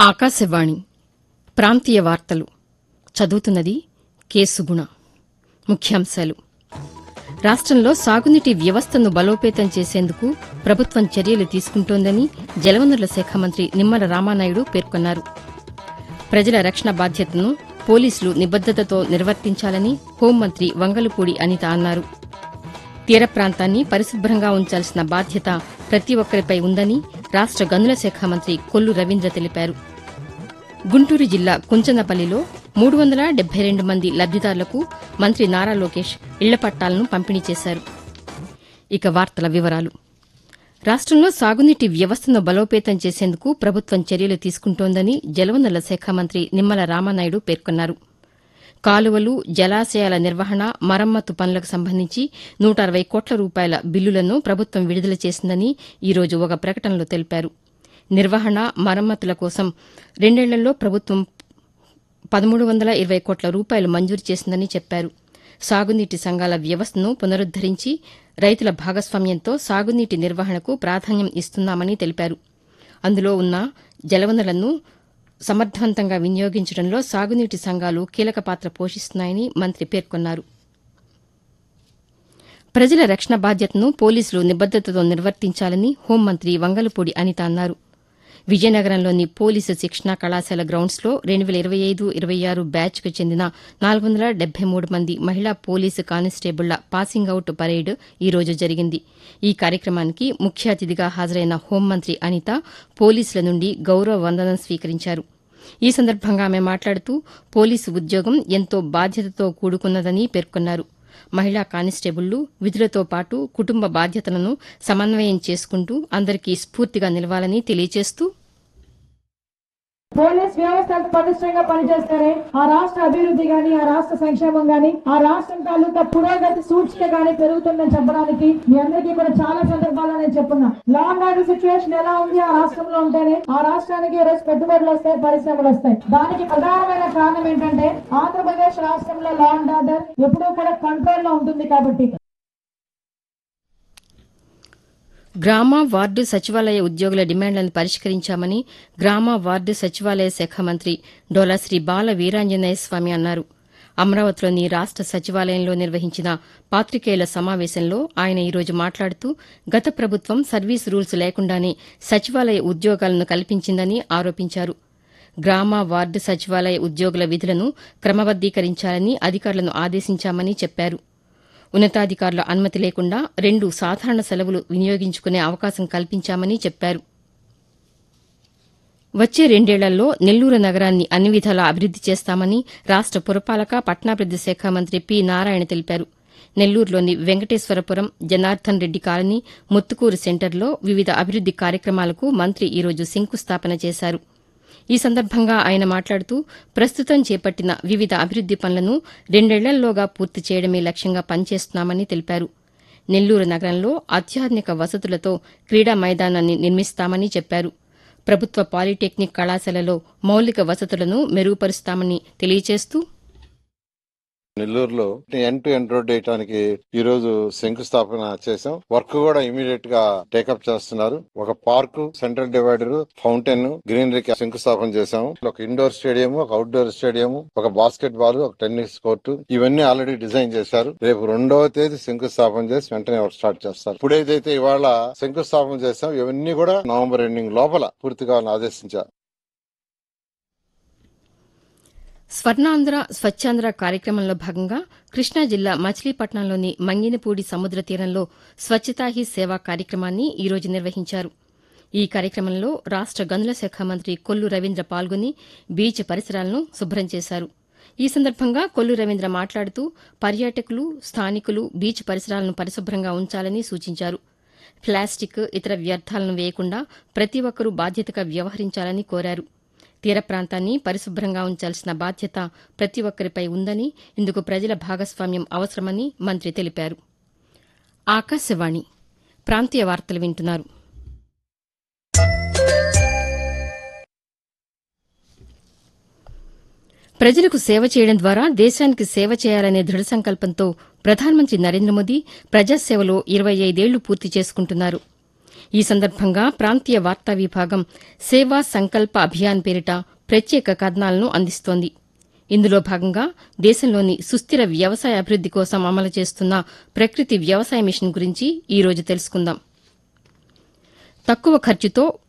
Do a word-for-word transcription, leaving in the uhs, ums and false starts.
ఆకాశవాణి ప్రాంతీయ వార్తలు చదువుతున్నది కె సుగుణ. ముఖ్యాంశాలు: రాష్టంలో సాగునీటి వ్యవస్థను బలోపేతం చేసేందుకు ప్రభుత్వం చర్యలు తీసుకుంటోందని జలవనరుల శాఖ మంత్రి నిమ్మల రామానాయుడు పేర్కొన్నారు. ప్రజల రక్షణ బాధ్యతను పోలీసులు నిబద్దతతో నిర్వర్తించాలని హోంమంత్రి వంగలపూడి అనిత అన్నారు. తీర ప్రాంతాన్ని పరిశుభ్రంగా ఉంచాల్సిన బాధ్యత ప్రతి ఒక్కరిపై ఉందని రాష్ట గనుల శాఖ మంత్రి కొల్లు రవీంద్ర తెలిపారు. గుంటూరు జిల్లా కుంచనపల్లిలో మూడు వందల డెబ్బై రెండు మంది లబ్దిదారులకు మంత్రి నారా లోకేష్ ఇళ్ల పట్టాలను పంపిణీ చేశారు. ఇక వార్తల వివరాలు: రాష్టంలో సాగునీటి వ్యవస్థను బలోపేతం చేసేందుకు ప్రభుత్వం చర్యలు తీసుకుంటోందని జలవనరుల శాఖ మంత్రి నిమ్మల రామానాయుడు పేర్కొన్నారు. కాలువలు, జలాశయాల నిర్వహణ, మరమ్మతు పనులకు సంబంధించి నూట అరవై కోట్ల రూపాయల బిల్లులను ప్రభుత్వం విడుదల చేసిందని ఈ రోజు ఒక ప్రకటనలో తెలిపారు. నిర్వహణ, మరమ్మతుల కోసం రెండేళ్లలో ప్రభుత్వం పదమూడు వందల ఇరవై కోట్ల రూపాయలు మంజూరు చేసిందని చెప్పారు. సాగునీటి సంఘాల వ్యవస్థను పునరుద్దరించి రైతుల భాగస్వామ్యంతో సాగునీటి నిర్వహణకు ప్రాధాన్యం ఇస్తున్నామని తెలిపారు. అందులో ఉన్న జలవనరులను సమర్థవంతంగా వినియోగించడంలో సాగునీటి సంఘాలు కీలక పాత్ర పోషిస్తున్నాయని మంత్రి పేర్కొన్నారు. ప్రజల రక్షణ బాధ్యతను పోలీసులు నిబద్దతతో నిర్వర్తించాలని హోంమంత్రి వంగలపూడి అనిత అన్నారు. విజయనగరంలోని పోలీసు శిక్షణా కళాశాల గ్రౌండ్స్లో రెండు వేల ఇరవై ఐదు ఇరవై ఆరు బ్యాచ్కు చెందిన నాలుగు వందల డెబ్బై మూడు మంది మహిళా పోలీసు కానిస్టేబుళ్ల పాసింగ్ అవుట్ పరేడ్ ఈ రోజు జరిగింది. ఈ కార్యక్రమానికి ముఖ్య అతిథిగా హాజరైన హోంమంత్రి అనిత పోలీసుల నుండి గౌరవ వందనం స్వీకరించారు. ఈ సందర్భంగా ఆమె మాట్లాడుతూ పోలీసు ఉద్యోగం ఎంతో బాధ్యతతో కూడుకున్నదని పేర్కొన్నారు. మహిళా కానిస్టేబుళ్లు విధులతో పాటు కుటుంబ బాధ్యతలను సమన్వయం చేసుకుంటూ అందరికీ స్ఫూర్తిగా నిలవాలని తెలియజేస్తూ, పోలీస్ వ్యవస్థ పటిష్టంగా పనిచేస్తారే ఆ రాష్ట్ర అభివృద్ధి గాని, ఆ రాష్ట్ర సంక్షేమం గాని, ఆ రాష్ట్రం తాలూకా పురోగతి సూచిక గాని పెరుగుతుందని చెప్పడానికి మీ అందరికీ కూడా చాలా సందర్భాల్లో నేను చెప్పున్నా. లా అండ్ ఆర్డర్ సిచ్యువేషన్ ఎలా ఉంది ఆ రాష్ట్రంలో ఉంటేనే ఆ రాష్ట్రానికి ఈ రోజు పెట్టుబడులు వస్తాయి, పరిశ్రమలు వస్తాయి. దానికి ప్రధానమైన కారణం ఏంటంటే ఆంధ్రప్రదేశ్ రాష్ట్రంలో లా అండ్ ఆర్డర్ ఎప్పుడూ కూడా కంట్రోల్ లో ఉంటుంది కాబట్టి. గ్రామ, వార్డు సచివాలయ ఉద్యోగుల డిమాండ్లను పరిష్కరించామని గ్రామ, వార్డు సచివాలయ శాఖ మంత్రి డోలాశ్రీ బాల వీరాంజనేయ స్వామి అన్నారు. అమరావతిలోని రాష్ట సచివాలయంలో నిర్వహించిన పాతికేయుల సమావేశంలో ఆయన ఈ రోజు మాట్లాడుతూ గత ప్రభుత్వం సర్వీస్ రూల్స్ లేకుండానే సచివాలయ ఉద్యోగాలను కల్పించిందని ఆరోపించారు. గ్రామ, వార్డు సచివాలయ ఉద్యోగుల విధులను క్రమబద్దీకరించాలని అధికారులను ఆదేశించామని చెప్పారు. ఉన్నతాధికారుల అనుమతి లేకుండా రెండు సాధారణ సెలవులు వినియోగించుకునే అవకాశం కల్పించామని చెప్పారు. వచ్చే రెండేళ్లలో నెల్లూరు నగరాన్ని అన్ని విధాలా అభివృద్ది చేస్తామని రాష్ట పురపాలక, పట్టణాభివృద్ది శాఖ మంత్రి పి నారాయణ తెలిపారు. నెల్లూరులోని వెంకటేశ్వరపురం, జనార్దన్ రెడ్డి కాలనీ, ముత్తుకూరు సెంటర్లో వివిధ అభివృద్ది కార్యక్రమాలకు మంత్రి ఈ రోజు శంకుస్థాపన చేశారు. ఈ సందర్భంగా ఆయన మాట్లాడుతూ ప్రస్తుతం చేపట్టిన వివిధ అభివృద్ది పనులను రెండేళ్లలోగా పూర్తి చేయడమే లక్ష్యంగా పనిచేస్తున్నామని తెలిపారు. నెల్లూరు నగరంలో అత్యాధునిక వసతులతో క్రీడా మైదానాన్ని నిర్మిస్తామని చెప్పారు. ప్రభుత్వ పాలిటెక్నిక్ కళాశాలలో మౌలిక వసతులను మెరుగుపరుస్తామని తెలియజేస్తూ, నెల్లూరులో ఎండ్ టు ఎండ్ రోడ్ వేయడానికి ఈ రోజు శంకుస్థాపన చేశాం. వర్క్ కూడా ఇమీడియట్ గా టేకప్ చేస్తున్నారు. ఒక పార్క్, సెంట్రల్ డివైడర్, ఫౌంటైన్, గ్రీనరీకి శంకుస్థాపన చేశాము. ఒక ఇండోర్ స్టేడియం, ఒక అవుట్డోర్ స్టేడియం, ఒక బాస్కెట్ బాల్, ఒక టెన్నిస్ కోర్టు, ఇవన్నీ ఆల్రెడీ డిజైన్ చేశారు. రేపు రెండవ తేదీ శంకుస్థాపన చేసి వెంటనే వర్క్ స్టార్ట్ చేస్తారు. ఇప్పుడైతే ఇవాళ శంకుస్థాపన చేశాం, ఇవన్నీ కూడా నవంబర్ ఎండింగ్ లోపల పూర్తి కావాలని ఆదేశించారు. స్వర్ణాంధ్ర స్వచ్ఛాంధ్ర కార్యక్రమంలో భాగంగా కృష్ణా జిల్లా మచిలీపట్నంలోని మంగినపూడి సముద్ర తీరంలో స్వచ్ఛతా హీ సేవా కార్యక్రమాన్ని ఈ రోజు నిర్వహించారు. ఈ కార్యక్రమంలో రాష్ట గనుల శాఖ మంత్రి కొల్లు రవీంద్ర పాల్గొని బీచ్ పరిసరాలను శుభ్రం చేశారు. ఈ సందర్భంగా కొల్లు రవీంద్ర మాట్లాడుతూ పర్యాటకులు, స్థానికులు బీచ్ పరిసరాలను పరిశుభ్రంగా ఉంచాలని సూచించారు. ప్లాస్టిక్, ఇతర వ్యర్థాలను వేయకుండా ప్రతి ఒక్కరూ బాధ్యతగా వ్యవహరించాలని కోరారు. తీర ప్రాంతాన్ని పరిశుభ్రంగా ఉంచాల్సిన బాధ్యత ప్రతి ఒక్కరిపై ఉందని, ఇందుకు ప్రజల భాగస్వామ్యం అవసరమని మంత్రి తెలిపారు. ఆకాశవాణి ప్రాంతీయ వార్తలు వింటున్నారు. ప్రజలకు సేవ చేయడం ద్వారా దేశానికి సేవ చేయాలనే దృఢ సంకల్పంతో ప్రధానమంత్రి నరేంద్ర మోదీ ప్రజాసేవలో ఇరవై ఐదేళ్లు పూర్తి చేసుకుంటున్నారు. ఈ సందర్భంగా ప్రాంతీయ వార్తా విభాగం సేవా సంకల్ప అభియాన్ పేరిట ప్రత్యేక కథనాలను అందిస్తోంది. ఇందులో భాగంగా దేశంలోని సుస్థిర వ్యవసాయ అభివృద్ది కోసం అమలు చేస్తున్న ప్రకృతి వ్యవసాయ మిషన్ గురించి ఈ రోజు తెలుసుకుందాం. తక్కువ ఖర్చుతో